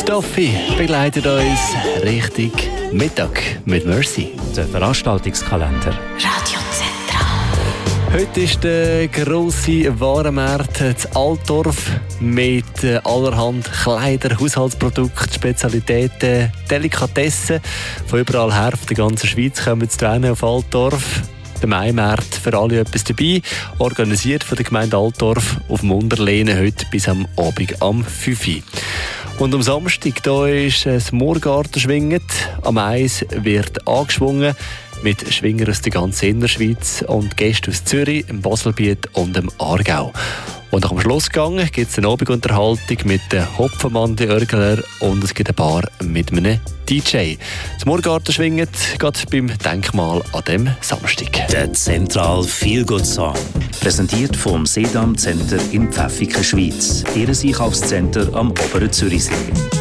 Stoffi begleitet uns Richtung Mittag mit Mercy. Der Veranstaltungskalender. Radio Zentral. Heute ist der grosse Warenmarkt in Altdorf mit allerhand Kleider, Haushaltsprodukten, Spezialitäten, Delikatessen. Von überall her, von der ganzen Schweiz kommen zu auf Altdorf. Der Maimarkt für alle etwas dabei, organisiert von der Gemeinde Altdorf auf dem Unterlehnen heute bis am Abend am 5 Uhr. Und am Samstag da ist das Moorgartenschwingen. Am Eis wird angeschwungen mit Schwingern aus der ganzen Innerschweiz und Gästen aus Zürich, dem Baselbiet und dem Aargau. Und nach dem Schlussgang gibt es eine Abendunterhaltung mit den Hopfenmandi Örgler und es gibt ein Bar mit einem DJ. Das Moorgartenschwingen geht beim Denkmal an dem Samstag. Der Zentral Feel Good Song. Präsentiert vom Sedam Center in Pfäffiken, Schweiz. Ihr Einkaufscenter am Oberen Zürichsee.